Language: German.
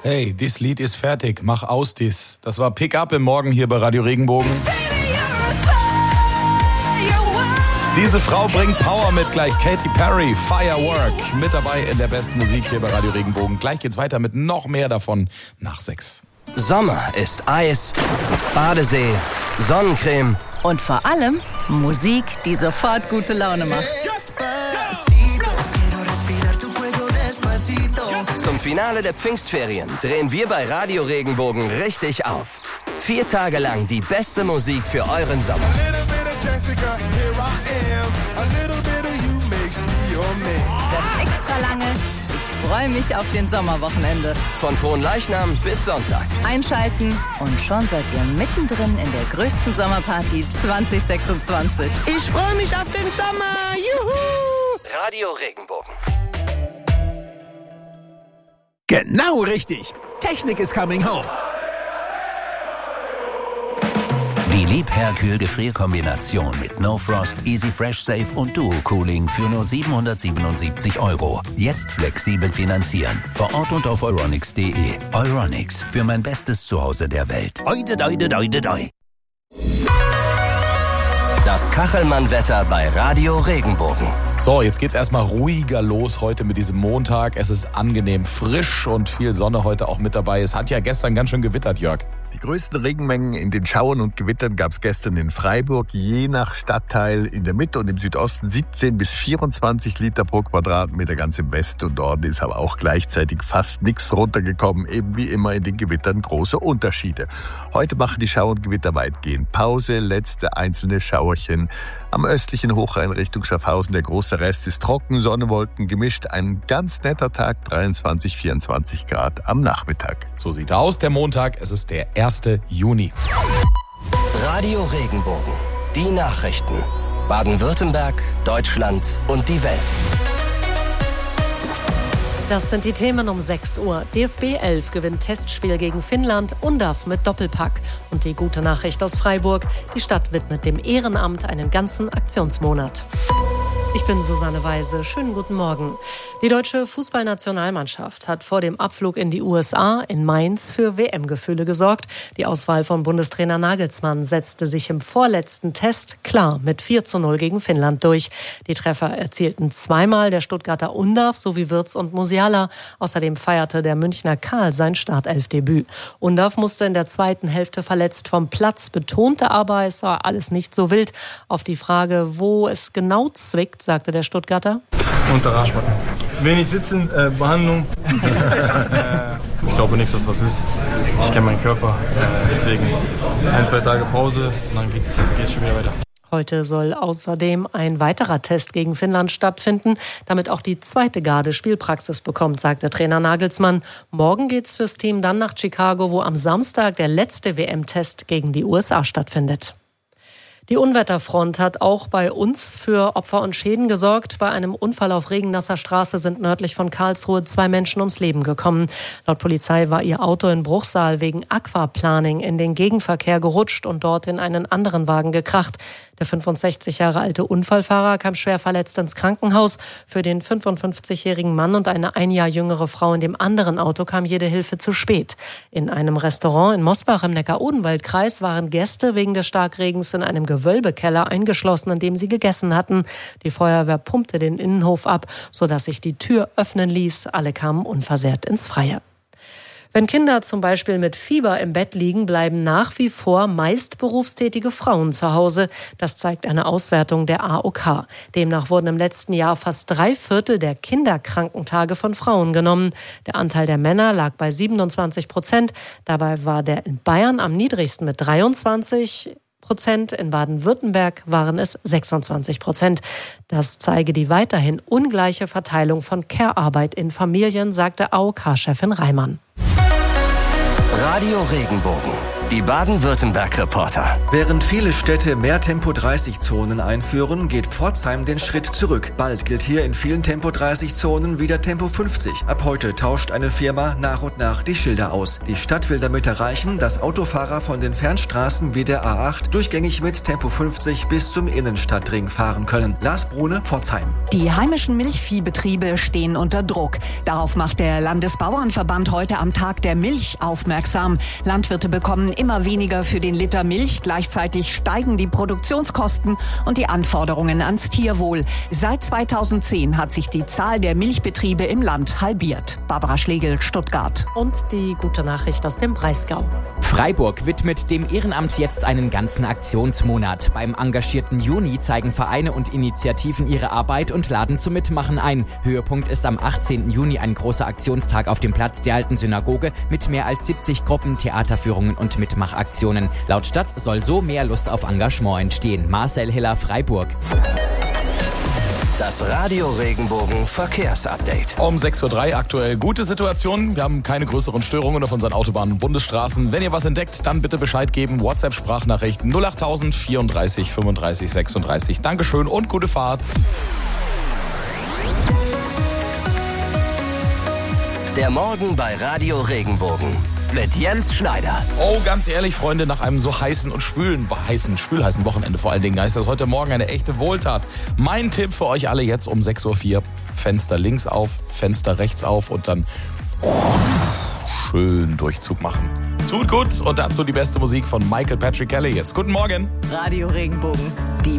Hey, das Lied ist fertig, mach aus dies. Das war Pick Up im Morgen hier bei Radio Regenbogen. Diese Frau bringt Power mit, gleich Katy Perry, Firework, mit dabei in der besten Musik hier bei Radio Regenbogen. Gleich geht's weiter mit noch mehr davon nach 6. Sommer ist Eis, Badesee, Sonnencreme und vor allem Musik, die sofort gute Laune macht. Zum Finale der Pfingstferien drehen wir bei Radio Regenbogen richtig auf. 4 Tage lang die beste Musik für euren Sommer. Das extra lange Ich freue mich auf den Sommerwochenende. Von Fronleichnam bis Sonntag. Einschalten und schon seid ihr mittendrin in der größten Sommerparty 2026. Ich freue mich auf den Sommer. Juhu! Radio Regenbogen. Genau richtig. Technik is coming home. Die Liebherr-Kühl-Gefrierkombination mit No Frost, Easy Fresh Safe und Duo Cooling für nur 777 €. Jetzt flexibel finanzieren. Vor Ort und auf euronics.de. Euronics, für mein bestes Zuhause der Welt. Oide, doide, doide, doi. Das Kachelmann-Wetter bei Radio Regenbogen. So, jetzt geht's erstmal ruhiger los heute mit diesem Montag. Es ist angenehm frisch und viel Sonne heute auch mit dabei. Es hat ja gestern ganz schön gewittert, Jörg. Die größten Regenmengen in den Schauern und Gewittern gab es gestern in Freiburg, je nach Stadtteil in der Mitte und im Südosten 17 bis 24 Liter pro Quadratmeter. Ganz im Westen und Norden ist aber auch gleichzeitig fast nichts runtergekommen. Eben wie immer in den Gewittern große Unterschiede. Heute machen die Schauer und Gewitter weitgehend Pause, letzte einzelne Schauerchen am östlichen Hochrhein Richtung Schaffhausen. Der große Rest ist trocken, Sonne, Wolken gemischt. Ein ganz netter Tag, 23, 24 Grad am Nachmittag. So sieht er aus, der Montag. Es ist der 1. Juni. Radio Regenbogen. Die Nachrichten. Baden-Württemberg, Deutschland und die Welt. Das sind die Themen um 6 Uhr. DFB 11 gewinnt Testspiel gegen Finnland, Undav mit Doppelpack. Und die gute Nachricht aus Freiburg, die Stadt widmet dem Ehrenamt einen ganzen Aktionsmonat. Ich bin Susanne Weise. Schönen guten Morgen. Die deutsche Fußballnationalmannschaft hat vor dem Abflug in die USA in Mainz für WM-Gefühle gesorgt. Die Auswahl von Bundestrainer Nagelsmann setzte sich im vorletzten Test klar mit 4:0 gegen Finnland durch. Die Treffer erzielten zweimal der Stuttgarter Undav sowie Wirtz und Musiala. Außerdem feierte der Münchner Karl sein Startelfdebüt. Undav musste in der zweiten Hälfte verletzt vom Platz, betonte aber, es war alles nicht so wild. Auf die Frage, wo es genau zwickt, sagte der Stuttgarter: Unter Arschbacken. Wenig sitzen, Behandlung. Ich glaube nicht, dass was ist. Ich kenne meinen Körper. Deswegen 1-2 Tage Pause und dann geht's schon wieder weiter. Heute soll außerdem ein weiterer Test gegen Finnland stattfinden, damit auch die zweite Garde Spielpraxis bekommt, sagte Trainer Nagelsmann. Morgen geht's fürs Team dann nach Chicago, wo am Samstag der letzte WM-Test gegen die USA stattfindet. Die Unwetterfront hat auch bei uns für Opfer und Schäden gesorgt. Bei einem Unfall auf regennasser Straße sind nördlich von Karlsruhe 2 Menschen ums Leben gekommen. Laut Polizei war ihr Auto in Bruchsal wegen Aquaplaning in den Gegenverkehr gerutscht und dort in einen anderen Wagen gekracht. Der 65 Jahre alte Unfallfahrer kam schwer verletzt ins Krankenhaus. Für den 55-jährigen Mann und eine 1 Jahr jüngere Frau in dem anderen Auto kam jede Hilfe zu spät. In einem Restaurant in Mosbach im Neckar-Odenwald-Kreis waren Gäste wegen des Starkregens in einem Gewölbekeller eingeschlossen, in dem sie gegessen hatten. Die Feuerwehr pumpte den Innenhof ab, sodass sich die Tür öffnen ließ. Alle kamen unversehrt ins Freie. Wenn Kinder zum Beispiel mit Fieber im Bett liegen, bleiben nach wie vor meist berufstätige Frauen zu Hause. Das zeigt eine Auswertung der AOK. Demnach wurden im letzten Jahr fast 3/4 der Kinderkrankentage von Frauen genommen. Der Anteil der Männer lag bei 27%. Dabei war der in Bayern am niedrigsten mit 23%. In Baden-Württemberg waren es 26%. Das zeige die weiterhin ungleiche Verteilung von Care-Arbeit in Familien, sagte AOK-Chefin Reimann. Radio Regenbogen. Die Baden-Württemberg-Reporter. Während viele Städte mehr Tempo-30-Zonen einführen, geht Pforzheim den Schritt zurück. Bald gilt hier in vielen Tempo-30-Zonen wieder Tempo 50. Ab heute tauscht eine Firma nach und nach die Schilder aus. Die Stadt will damit erreichen, dass Autofahrer von den Fernstraßen wie der A8 durchgängig mit Tempo 50 bis zum Innenstadtring fahren können. Lars Brune, Pforzheim. Die heimischen Milchviehbetriebe stehen unter Druck. Darauf macht der Landesbauernverband heute am Tag der Milch aufmerksam. Landwirte bekommen immer weniger für den Liter Milch. Gleichzeitig steigen die Produktionskosten und die Anforderungen ans Tierwohl. Seit 2010 hat sich die Zahl der Milchbetriebe im Land halbiert. Barbara Schlegel, Stuttgart. Und die gute Nachricht aus dem Breisgau. Freiburg widmet dem Ehrenamt jetzt einen ganzen Aktionsmonat. Beim engagierten Juni zeigen Vereine und Initiativen ihre Arbeit und laden zum Mitmachen ein. Höhepunkt ist am 18. Juni ein großer Aktionstag auf dem Platz der Alten Synagoge mit mehr als 70 Gruppen, Theaterführungen und Mitmachaktionen. Laut Stadt soll so mehr Lust auf Engagement entstehen. Marcel Hiller, Freiburg. Das Radio Regenbogen Verkehrsupdate. Um 6.03 Uhr aktuell gute Situation. Wir haben keine größeren Störungen auf unseren Autobahnen und Bundesstraßen. Wenn ihr was entdeckt, dann bitte Bescheid geben. WhatsApp-Sprachnachricht 08000 34 35 36. Dankeschön und gute Fahrt. Der Morgen bei Radio Regenbogen mit Jens Schneider. Oh, ganz ehrlich, Freunde, nach einem so heißen und schwülheißen Wochenende vor allen Dingen heißt das heute Morgen eine echte Wohltat. Mein Tipp für euch alle jetzt um 6.04 Uhr. Fenster links auf, Fenster rechts auf und dann schön Durchzug machen. Tut gut und dazu die beste Musik von Michael Patrick Kelly jetzt. Guten Morgen. Radio Regenbogen, die